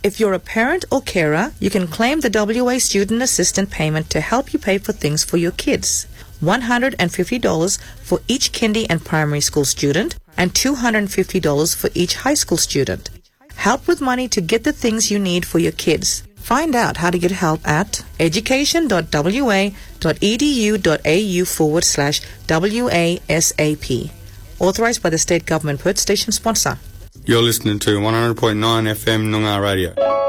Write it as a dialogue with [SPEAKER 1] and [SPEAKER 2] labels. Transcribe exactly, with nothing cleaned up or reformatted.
[SPEAKER 1] If you're a parent or carer, you can claim the W A Student Assistant payment to help you pay for things for your kids. one hundred fifty dollars for each kindy and primary school student and two hundred fifty dollars for each high school student. Help with money to get the things you need for your kids. Find out how to get help at education.wa.edu.au forward slash WASAP. Authorized by the State Government. Perth Station sponsor.
[SPEAKER 2] You're listening to one hundred point nine F M Noongar Radio.